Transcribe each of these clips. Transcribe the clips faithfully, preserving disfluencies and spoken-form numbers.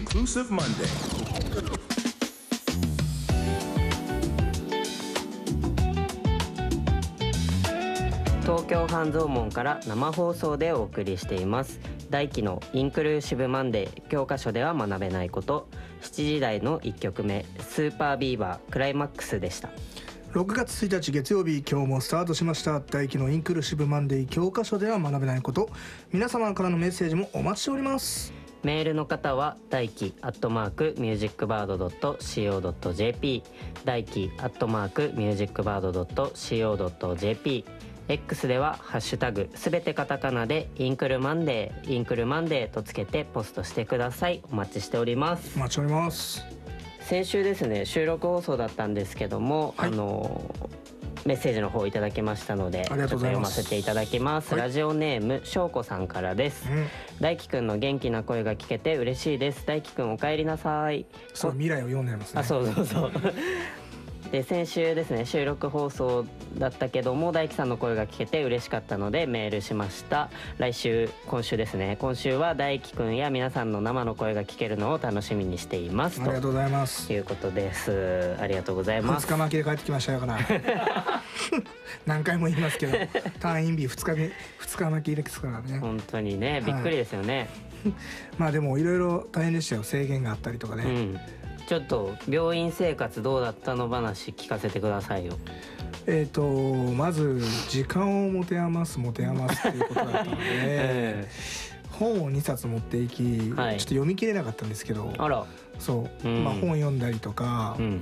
Inclusive Monday. 東京半蔵門から生放送でお送りしています。大輝のインクルーシブマンデー、教科書では学べないこと。しちじ台のいっきょくめ、スーパービーバークライマックスでした。 ろくがつついたち月曜日、今日もスタートしました。大輝のインクルーシブマンデー、教科書では学べないこと。皆様からのメッセージもお待ちしております。 メールの方は大輝アットマークミュージックバードドットシーオードットジェーピー、大輝アットマークミュージックバードドットシーオードットジェーピー、X ではハッシュタグすべてカタカナでインクルマンデーインクルマンデーとつけてポストしてください。お待ちしております。 お待ちしております。 先週ですね、収録放送だったんですけども、はい、あのメッセージの方いただきましたので、 ありがとうございます。 ちょっと読ませていただきます、はい、ラジオネームしょうこさんからです、うん、大輝くんの元気な声が聞けて嬉しいです。大輝くんお帰りなさい。 そう、未来を読んでますね。 あ、そうそうそうで先週ですね、収録放送だったけども大輝さんの声が聞けて嬉しかったのでメールしました。来週今週ですね、今週は大輝くんや皆さんの生の声が聞けるのを楽しみにしています。 ありがとうございます。 ということです。ありがとうございます。 ふつかまきで帰ってきましたよから何回も言いますけど退院日ふつかめふつかまきですからね。 本当にね、びっくりですよね、はい、 まあでもいろいろ大変でしたよ。制限があったりとかね、うん、 ちょっと病院生活どうだったの話聞かせてくださいよ。 えーとまず時間を持て余す持て余すっていうことだったので、えー、本をにさつ持っていき、はい、ちょっと読み切れなかったんですけど、 あら、 そう、うん、まあ、本読んだりとか、うんうん、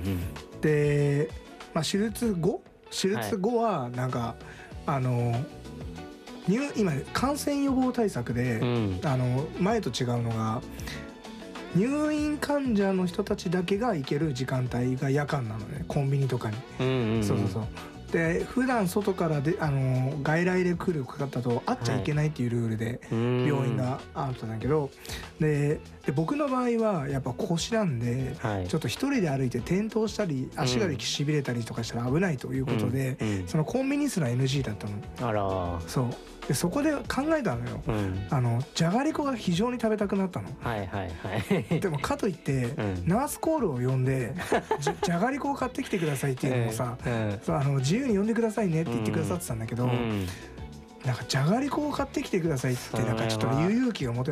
で、まあ、手術後手術後はなんか、はい、あの入今感染予防対策で、うん、あの前と違うのが入院患者の人たちだけが行ける時間帯が夜間なのね、コンビニとかに、うんうんうん、そうそうそう。で普段外からであの外来で来る方と会っちゃいけないっていうルールで病院があったんだけど、で, で僕の場合はやっぱ腰なんで、はい、ちょっと一人で歩いて転倒したり足がしびれたりとかしたら危ないということで、うんうん、そのコンビニすら エヌジー だったの。あら、そうでそこで考えたのよ、うん、あのじゃがりこが非常に食べたくなったの。はいはいはい。でもかといって、うん、ナースコールを呼んでじ, じゃがりこを買ってきてくださいっていうのもさ、えー、そうあの自由に呼んでくださいねって言ってくださってたんだけど、うん、なんかじゃがりこを買ってきてくださいってなんかちょっと言う勇気が持て